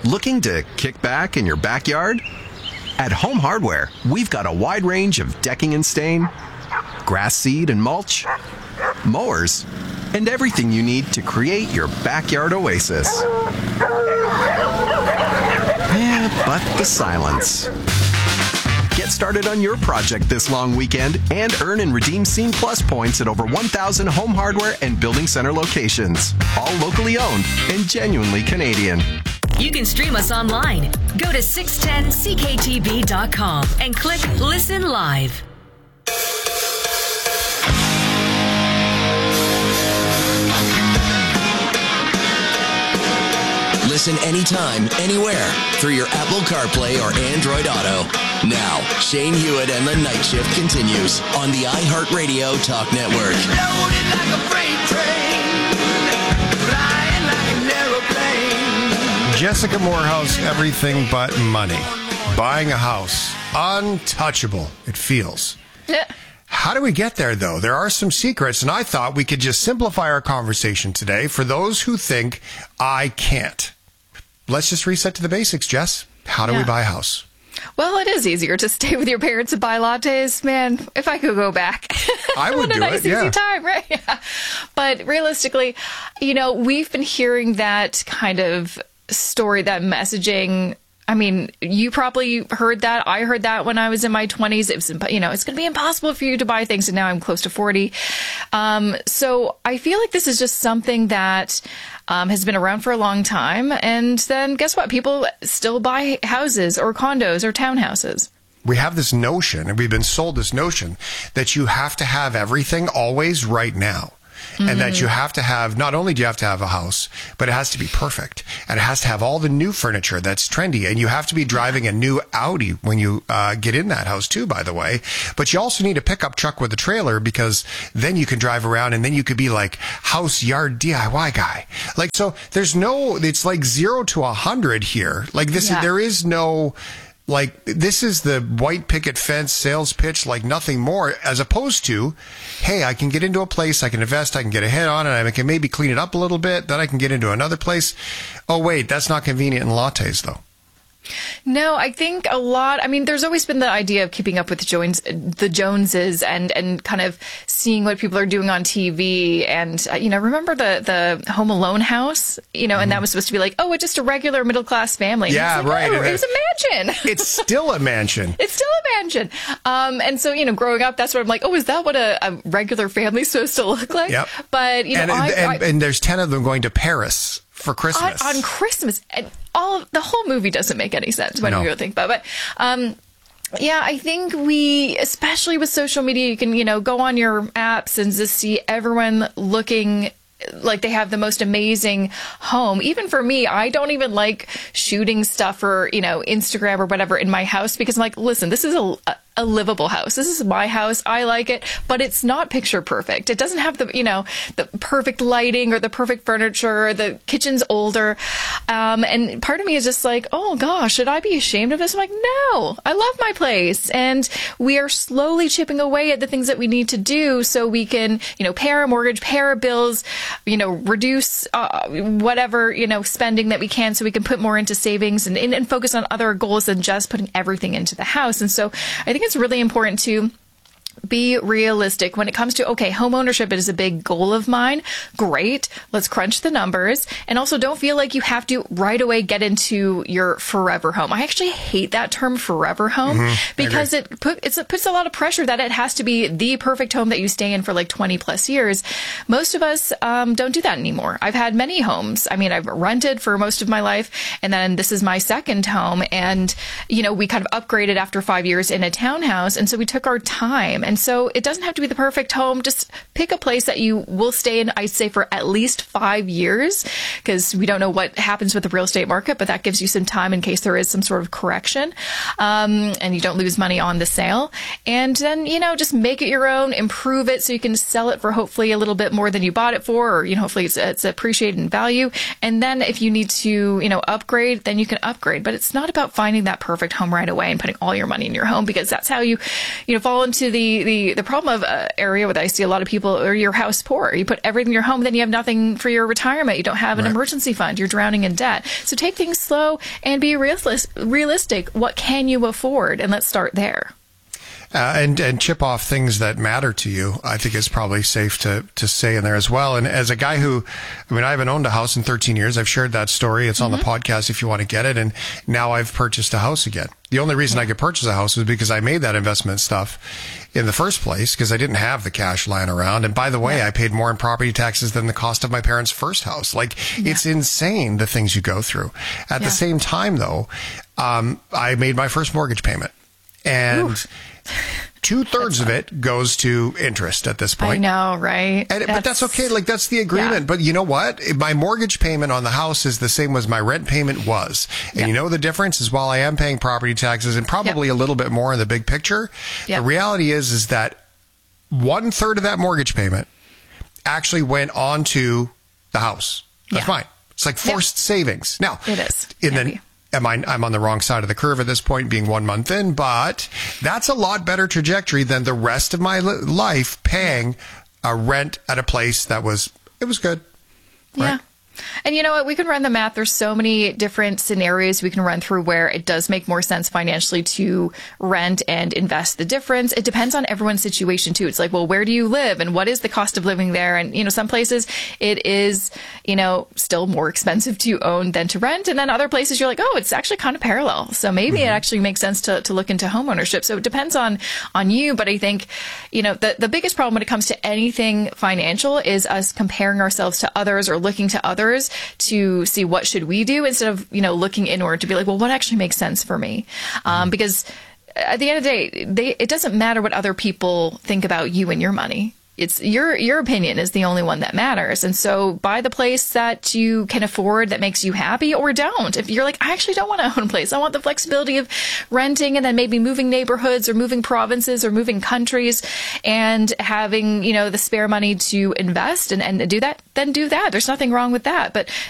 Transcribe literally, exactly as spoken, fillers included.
Looking to kick back in your backyard? At Home Hardware, we've got a wide range of decking and stain, grass seed and mulch, mowers, and everything you need to create your backyard oasis. Yeah, but the silence. Get started on your project this long weekend and earn and redeem Scene Plus points at over one thousand Home Hardware and Building Center locations. All locally owned and genuinely Canadian. You can stream us online. Go to six ten C K T V dot com and click Listen Live. Listen anytime, anywhere, through your Apple CarPlay or Android Auto. Now, Shane Hewitt and the Night Shift continues on the iHeartRadio Talk Network. Loaded like a freight train, flying like an aeroplane. Jessica Moorhouse, everything but money. Buying a house. Untouchable, it feels. Yeah. How do we get there, though? There are some secrets, and I thought we could just simplify our conversation today for those who think I can't. Let's just reset to the basics, Jess. How do yeah. we buy a house? Well, it is easier to stay with your parents and buy lattes. Man, if I could go back, I would what a do nice, it, yeah. easy time, right? Yeah. But realistically, you know, we've been hearing that kind of story, that messaging. I mean, you probably heard that. I heard that when I was in my twenties. It was, you know, it's going to be impossible for you to buy things. And now I'm close to forty. Um, so I feel like this is just something that um, has been around for a long time. And then guess what? People still buy houses or condos or townhouses. We have this notion, and we've been sold this notion, that you have to have everything always right now. And mm-hmm. that you have to have, not only do you have to have a house, but it has to be perfect. And it has to have all the new furniture that's trendy. And you have to be driving a new Audi when you uh, get in that house too, by the way. But you also need a pickup truck with a trailer, because then you can drive around and then you could be like house yard D I Y guy. Like, so there's no, it's like zero to a hundred here. Like this, yeah. there is no... Like, this is the white picket fence sales pitch like nothing more, as opposed to, hey, I can get into a place, I can invest, I can get ahead on it, I can maybe clean it up a little bit, then I can get into another place. Oh, wait, that's not convenient in lattes, though. No, I think a lot. I mean, there's always been the idea of keeping up with the Jones, the Joneses, and and kind of seeing what people are doing on T V. And uh, you know, remember the the Home Alone house? You know, mm-hmm. and that was supposed to be like, oh, it's just a regular middle class family. Yeah, like, right. No, it was a mansion. It's still a mansion. It's still a mansion. Um, and so you know, growing up, that's what I'm like. Oh, is that what a, a regular family's supposed to look like? Yep. But you know, and, I, and, I, and there's ten of them going to Paris for Christmas. On, on Christmas. And all of, the whole movie doesn't make any sense when no. you really think about it. But, um, yeah, I think we, especially with social media, you can, you know, go on your apps and just see everyone looking like they have the most amazing home. Even for me, I don't even like shooting stuff for, you know, Instagram or whatever in my house, because I'm like, listen, this is a, a livable house. This is my house. I like it, but it's not picture perfect. It doesn't have the, you know, the perfect lighting or the perfect furniture. The kitchen's older. Um, and part of me is just like, oh gosh, should I be ashamed of this? I'm like, no, I love my place. And we are slowly chipping away at the things that we need to do so we can, you know, pay our mortgage, pay our bills, you know, reduce uh, whatever, you know, spending that we can so we can put more into savings and, and, and focus on other goals than just putting everything into the house. And so I think it's really important to be realistic when it comes to, okay, home ownership is a big goal of mine. Great. Let's crunch the numbers. And also don't feel like you have to right away get into your forever home. I actually hate that term forever home mm-hmm. because it, put, it's, it puts a lot of pressure that it has to be the perfect home that you stay in for like twenty plus years. Most of us um, don't do that anymore. I've had many homes. I mean, I've rented for most of my life, and then this is my second home. And, you know, we kind of upgraded after five years in a townhouse. And so we took our time. And so it doesn't have to be the perfect home. Just pick a place that you will stay in, I'd say, for at least five years, because we don't know what happens with the real estate market, but that gives you some time in case there is some sort of correction, um, and you don't lose money on the sale. And then, you know, just make it your own, improve it so you can sell it for hopefully a little bit more than you bought it for, or, you know, hopefully it's, it's appreciated in value. And then if you need to, you know, upgrade, then you can upgrade. But it's not about finding that perfect home right away and putting all your money in your home, because that's how you, you know, fall into the the, the, the problem of uh, area that I see a lot of people are your house poor. You put everything in your home, then you have nothing for your retirement. You don't have an Right. emergency fund. You're drowning in debt. So take things slow and be realis- realistic. What can you afford? And let's start there. Uh, and and chip off things that matter to you, I think is probably safe to to say in there as well. And as a guy who, I mean, I haven't owned a house in thirteen years. I've shared that story. It's on Mm-hmm. the podcast if you want to get it. And now I've purchased a house again. The only reason I could purchase a house was because I made that investment stuff in the first place, because I didn't have the cash lying around. And by the way, I paid more in property taxes than the cost of my parents' first house. Like, it's insane the things you go through. At Yeah. the same time, though, um, I made my first mortgage payment. And two thirds of it goes to interest at this point. I know, right? And, but that's okay. Like, that's the agreement. Yeah. But you know what? My mortgage payment on the house is the same as my rent payment was. And Yep. you know the difference is, while I am paying property taxes and probably Yep. a little bit more in the big picture, Yep. the reality is, is that one third of that mortgage payment actually went on to the house. That's Yeah. fine. It's like forced savings. Now, It is. And Can then, be. am I, I'm on the wrong side of the curve at this point, being one month in, but that's a lot better trajectory than the rest of my li- life paying a rent at a place that was, it was good. Yeah. Right? And you know what? We can run the math. There's so many different scenarios we can run through where it does make more sense financially to rent and invest the difference. It depends on everyone's situation too. It's like, well, where do you live and what is the cost of living there? And, you know, some places it is, you know, still more expensive to own than to rent. And then other places you're like, oh, it's actually kind of parallel. So maybe it actually makes sense to, to look into home ownership. So it depends on, on you. But I think, you know, the, the biggest problem when it comes to anything financial is us comparing ourselves to others or looking to others to see what should we do instead of, you know, looking inward to be like, well, what actually makes sense for me? Um, because at the end of the day, they, it doesn't matter what other people think about you and your money. It's your your opinion is the only one that matters. And so buy the place that you can afford that makes you happy, or don't. If you're like, I actually don't want to own a place. I want the flexibility of renting and then maybe moving neighborhoods or moving provinces or moving countries and having, you know, the spare money to invest and, and do that, then do that. There's nothing wrong with that. But